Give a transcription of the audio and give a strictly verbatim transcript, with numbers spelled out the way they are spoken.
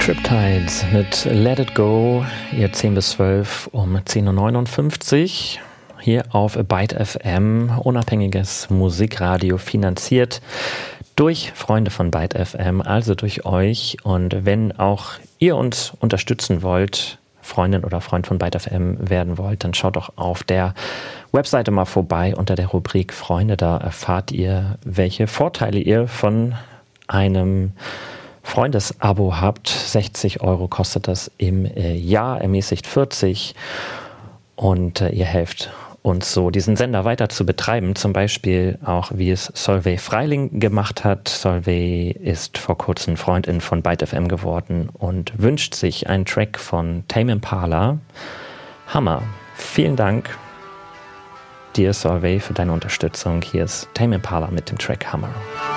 Triptides mit Let It Go, ihr zehn bis zwölf um zehn Uhr neunundfünfzig hier auf Byte F M, unabhängiges Musikradio, finanziert durch Freunde von Byte F M, also durch euch. Und wenn auch ihr uns unterstützen wollt, Freundin oder Freund von Byte F M werden wollt, dann schaut doch auf der Webseite mal vorbei unter der Rubrik Freunde. Da erfahrt ihr, welche Vorteile ihr von einem Freundesabo habt. sechzig Euro kostet das im Jahr, ermäßigt vierzig. Und äh, ihr helft uns so, diesen Sender weiter zu betreiben. Zum Beispiel auch, wie es Solveig Freiling gemacht hat. Solveig ist vor kurzem Freundin von Byte F M geworden und wünscht sich einen Track von Tame Impala. Hammer. Vielen Dank dir, Solveig, für deine Unterstützung. Hier ist Tame Impala mit dem Track Hammer.